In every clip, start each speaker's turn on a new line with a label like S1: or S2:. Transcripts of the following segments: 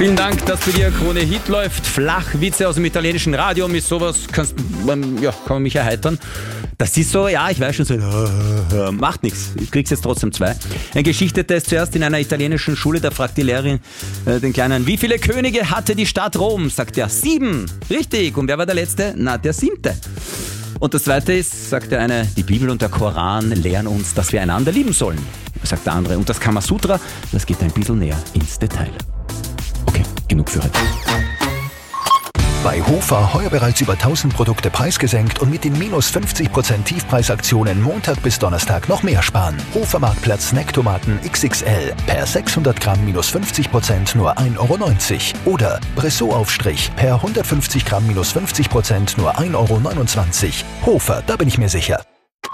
S1: Vielen Dank, dass bei dir Krone Hit läuft. Flachwitze aus dem italienischen Radio. Mit sowas kann man mich erheitern. Das ist so, ja, ich weiß schon so, macht nichts. Ich krieg's jetzt trotzdem 2. Ein Geschichtetest zuerst in einer italienischen Schule. Da fragt die Lehrerin den Kleinen, wie viele Könige hatte die Stadt Rom? Sagt er, 7. Richtig. Und wer war der Letzte? Na, der 7. Und das Zweite ist, sagt der eine, die Bibel und der Koran lehren uns, dass wir einander lieben sollen. Sagt der andere. Und das Kamasutra, das geht ein bisschen näher ins Detail. Okay, genug für heute.
S2: Bei Hofer heuer bereits über 1000 Produkte preisgesenkt und mit den minus 50% Tiefpreisaktionen Montag bis Donnerstag noch mehr sparen. Hofer-Marktplatz Snacktomaten XXL per 600 Gramm minus 50% nur 1,90 Euro. Oder Bressot-Aufstrich per 150 Gramm minus 50% nur 1,29 Euro. Hofer, da bin ich mir sicher.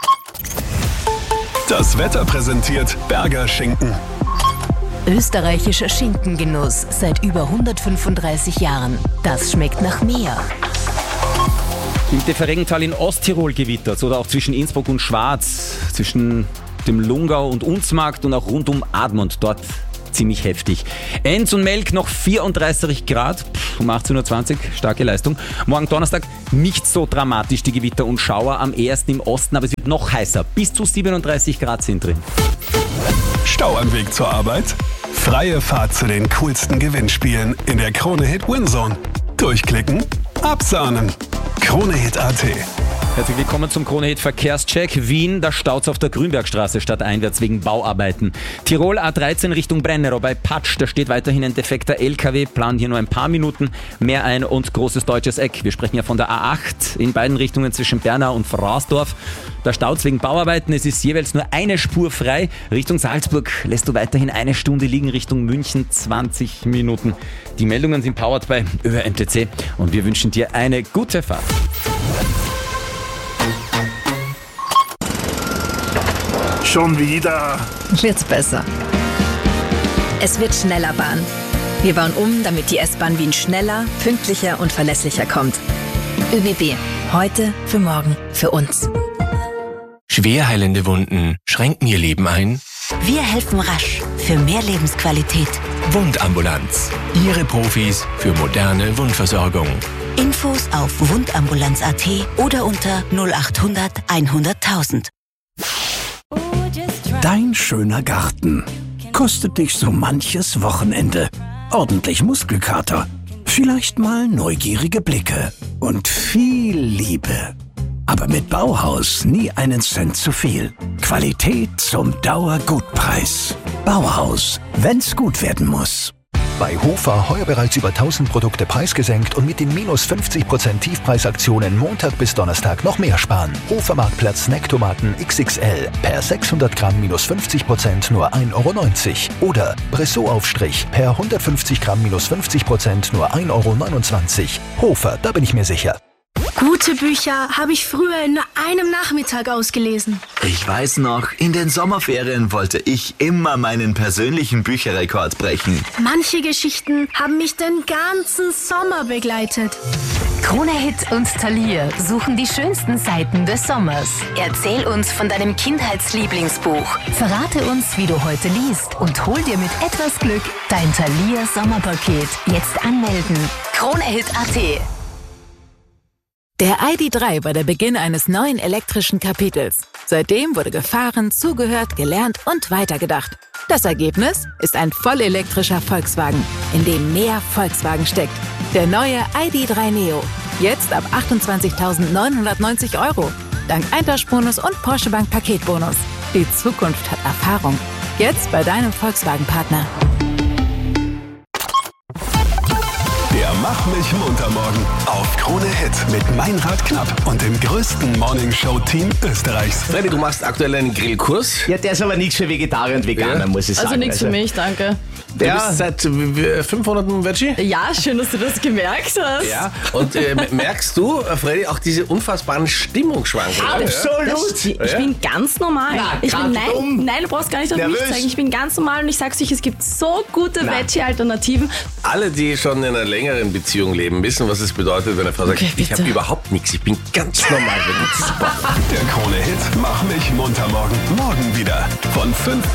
S3: Das Wetter präsentiert Berger Schinken.
S4: Österreichischer Schinkengenuss seit über 135 Jahren. Das schmeckt nach mehr.
S1: Im Deferengental in Osttirol gewittert oder auch zwischen Innsbruck und Schwaz, zwischen dem Lungau und Unzmarkt und auch rund um Admont. Dort ziemlich heftig. Enz und Melk noch 34 Grad, um 18.20 Uhr, starke Leistung. Morgen Donnerstag nicht so dramatisch, die Gewitter und Schauer, am ehesten im Osten, aber es wird noch heißer. Bis zu 37 Grad sind drin.
S3: Stau am Weg zur Arbeit? Freie Fahrt zu den coolsten Gewinnspielen in der Krone Hit Winzone. Durchklicken, absahnen. KroneHit.at.
S1: Herzlich willkommen zum Krone Hit Verkehrscheck. Wien, da staut's auf der Grünbergstraße stadteinwärts wegen Bauarbeiten. Tirol A13 Richtung Brennero bei Patsch, da steht weiterhin ein defekter LKW, planen hier nur ein paar Minuten mehr ein und großes deutsches Eck. Wir sprechen ja von der A8 in beiden Richtungen zwischen Bernau und Frausdorf. Da staut's wegen Bauarbeiten, es ist jeweils nur eine Spur frei. Richtung Salzburg lässt du weiterhin eine Stunde liegen, Richtung München 20 Minuten. Die Meldungen sind powered by ÖMTC und wir wünschen dir eine gute Fahrt.
S5: Schon wieder.
S4: Wird's besser. Es wird schneller Bahn. Wir bauen um, damit die S-Bahn Wien schneller, pünktlicher und verlässlicher kommt. ÖBB. Heute, für morgen, für uns.
S6: Schwer heilende Wunden schränken ihr Leben ein?
S7: Wir helfen rasch für mehr Lebensqualität.
S6: Wundambulanz. Ihre Profis für moderne Wundversorgung.
S7: Infos auf wundambulanz.at oder unter 0800 100.000.
S8: Dein schöner Garten kostet dich so manches Wochenende. Ordentlich Muskelkater, vielleicht mal neugierige Blicke und viel Liebe. Aber mit Bauhaus nie einen Cent zu viel. Qualität zum Dauergutpreis. Bauhaus, wenn's gut werden muss.
S2: Bei Hofer heuer bereits über 1000 Produkte preisgesenkt und mit den minus 50% Tiefpreisaktionen Montag bis Donnerstag noch mehr sparen. Hofer-Marktplatz Snacktomaten XXL per 600 Gramm minus 50% nur 1,90 Euro. Oder Bressot-Aufstrich per 150 Gramm minus 50% nur 1,29 Euro. Hofer, da bin ich mir sicher.
S9: Gute Bücher habe ich früher in nur einem Nachmittag ausgelesen.
S10: Ich weiß noch, in den Sommerferien wollte ich immer meinen persönlichen Bücherrekord brechen.
S9: Manche Geschichten haben mich den ganzen Sommer begleitet.
S4: Krone Hit und Thalia suchen die schönsten Seiten des Sommers. Erzähl uns von deinem Kindheitslieblingsbuch. Verrate uns, wie du heute liest und hol dir mit etwas Glück dein Thalia Sommerpaket. Jetzt anmelden. KroneHit.at.
S11: Der ID.3 war der Beginn eines neuen elektrischen Kapitels. Seitdem wurde gefahren, zugehört, gelernt und weitergedacht. Das Ergebnis ist ein vollelektrischer Volkswagen, in dem mehr Volkswagen steckt. Der neue ID.3 Neo. Jetzt ab 28.990 €. Dank Eintauschbonus und Porsche Bank Paketbonus. Die Zukunft hat Erfahrung. Jetzt bei deinem Volkswagen-Partner.
S3: Der Mach mich munter morgen auf Krone Hit mit Meinrad Knapp und dem größten Morningshow-Team Österreichs.
S12: Freddy, du machst aktuell einen Grillkurs.
S13: Ja, der ist aber nichts für Vegetarier und Veganer, muss ich sagen.
S14: Also nichts für mich, danke.
S12: Du bist seit 5 Monaten Veggie?
S14: Ja, schön, dass du das gemerkt hast.
S12: Ja, und merkst du, Freddy, auch diese unfassbaren Stimmungsschwankungen?
S14: Absolut. Ich bin ganz normal. Nein, du brauchst gar nicht auf mich zeigen. Ich bin ganz normal und ich sag's euch, es gibt so gute Veggie-Alternativen.
S12: Alle, die schon in einer längeren Beziehung leben, wissen, was es bedeutet, wenn eine Frau sagt, ich habe überhaupt nichts, ich bin ganz normal.
S3: Der Krone Hit Mach mich munter morgen. Morgen wieder von 5